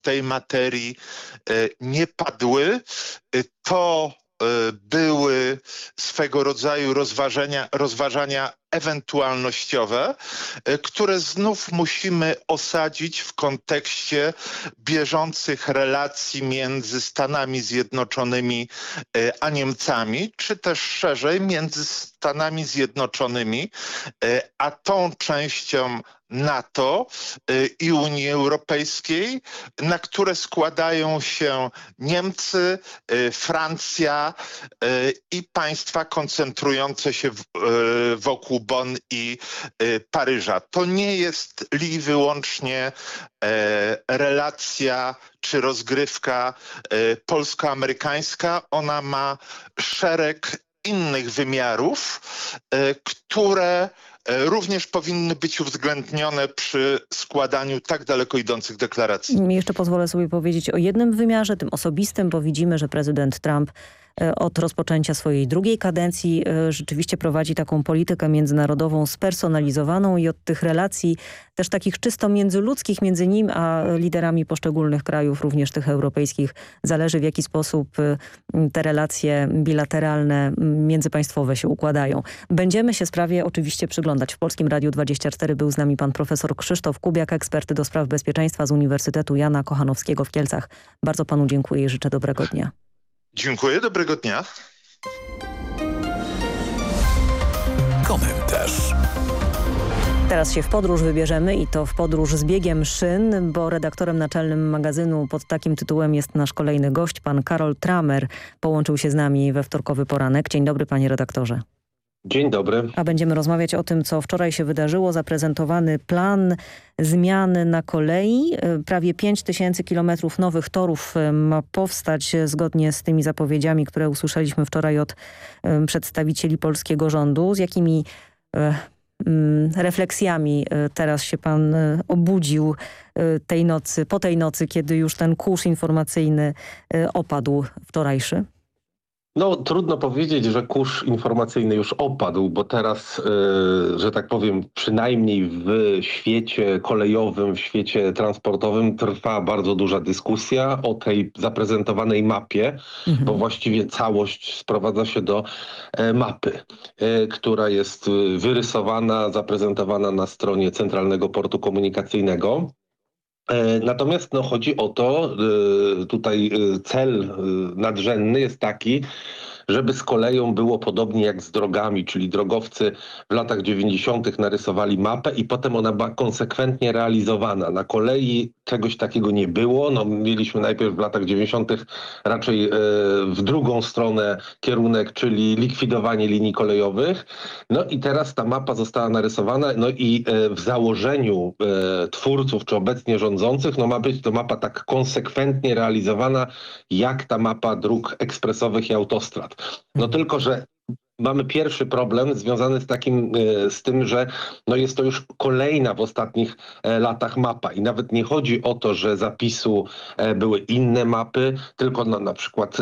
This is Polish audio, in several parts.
tej materii nie padły. To były swego rodzaju rozważania ewentualnościowe, które znów musimy osadzić w kontekście bieżących relacji między Stanami Zjednoczonymi a Niemcami, czy też szerzej między Stanami Zjednoczonymi a tą częścią NATO i Unii Europejskiej, na które składają się Niemcy, Francja i państwa koncentrujące się wokół Bonn i Paryża. To nie jest wyłącznie relacja czy rozgrywka polsko-amerykańska. Ona ma szereg innych wymiarów, które również powinny być uwzględnione przy składaniu tak daleko idących deklaracji. Jeszcze pozwolę sobie powiedzieć o jednym wymiarze, tym osobistym, bo widzimy, że prezydent Trump od rozpoczęcia swojej drugiej kadencji rzeczywiście prowadzi taką politykę międzynarodową spersonalizowaną i od tych relacji też takich czysto międzyludzkich między nim a liderami poszczególnych krajów, również tych europejskich, zależy w jaki sposób te relacje bilateralne, międzypaństwowe się układają. Będziemy się sprawie oczywiście przyglądać. W Polskim Radiu 24 był z nami pan profesor Krzysztof Kubiak, ekspert do spraw bezpieczeństwa z Uniwersytetu Jana Kochanowskiego w Kielcach. Bardzo panu dziękuję i życzę dobrego dnia. Dziękuję, dobrego dnia. Komentarz. Teraz się w podróż wybierzemy i to w podróż z biegiem szyn, bo redaktorem naczelnym magazynu pod takim tytułem jest nasz kolejny gość, pan Karol Tramer. Połączył się z nami we wtorkowy poranek. Dzień dobry, panie redaktorze. Dzień dobry. A będziemy rozmawiać o tym, co wczoraj się wydarzyło. Zaprezentowany plan zmiany na kolei. Prawie 5000 kilometrów nowych torów ma powstać zgodnie z tymi zapowiedziami, które usłyszeliśmy wczoraj od przedstawicieli polskiego rządu. Z jakimi refleksjami teraz się pan obudził po tej nocy, kiedy już ten kurz informacyjny opadł wczorajszy? No trudno powiedzieć, że kurz informacyjny już opadł, bo teraz, że tak powiem, przynajmniej w świecie kolejowym, w świecie transportowym trwa bardzo duża dyskusja o tej zaprezentowanej mapie, bo właściwie całość sprowadza się do mapy, która jest wyrysowana, zaprezentowana na stronie Centralnego Portu Komunikacyjnego. Natomiast chodzi o to, tutaj cel nadrzędny jest taki, żeby z koleją było podobnie jak z drogami, czyli drogowcy w latach 90. narysowali mapę i potem ona była konsekwentnie realizowana. Na kolei czegoś takiego nie było. Mieliśmy najpierw w latach 90. raczej w drugą stronę kierunek, czyli likwidowanie linii kolejowych. I teraz ta mapa została narysowana, i w założeniu twórców czy obecnie rządzących ma być to mapa tak konsekwentnie realizowana jak ta mapa dróg ekspresowych i autostrad. Tylko że mamy pierwszy problem związany z tym, że jest to już kolejna w ostatnich latach mapa i nawet nie chodzi o to, że zapisu były inne mapy, tylko na przykład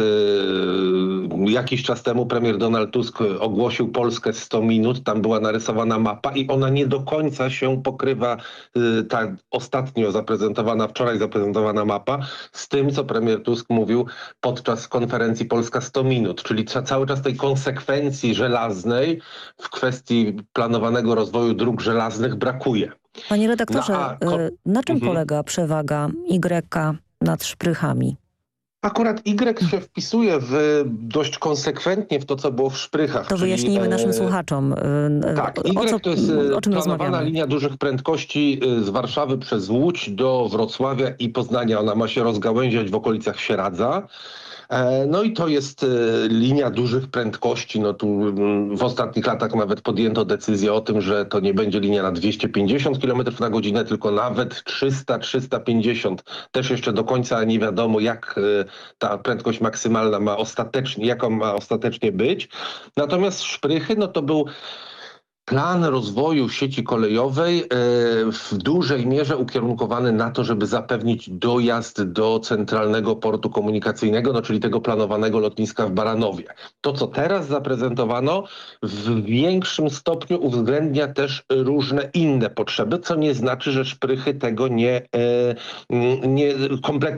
jakiś czas temu premier Donald Tusk ogłosił Polskę 100 minut, tam była narysowana mapa i ona nie do końca się pokrywa, ta ostatnio wczoraj zaprezentowana mapa z tym, co premier Tusk mówił podczas konferencji Polska 100 minut, czyli cały czas tej konsekwencji żelaznej w kwestii planowanego rozwoju dróg żelaznych brakuje. Panie redaktorze, na czym polega przewaga Y nad szprychami? Akurat Y się wpisuje dość konsekwentnie w to, co było w szprychach. To wyjaśnijmy naszym słuchaczom. Tak, Y to jest planowana linia dużych prędkości z Warszawy przez Łódź do Wrocławia i Poznania. Ona ma się rozgałęziać w okolicach Sieradza. I to jest linia dużych prędkości. Tu w ostatnich latach nawet podjęto decyzję o tym, że to nie będzie linia na 250 km na godzinę, tylko nawet 300-350. Też jeszcze do końca nie wiadomo, jak ta prędkość maksymalna jaką ma ostatecznie być. Natomiast szprychy, to był plan rozwoju sieci kolejowej w dużej mierze ukierunkowany na to, żeby zapewnić dojazd do centralnego portu komunikacyjnego, no czyli tego planowanego lotniska w Baranowie. To, co teraz zaprezentowano, w większym stopniu uwzględnia też różne inne potrzeby, co nie znaczy, że szprychy tego kompletnie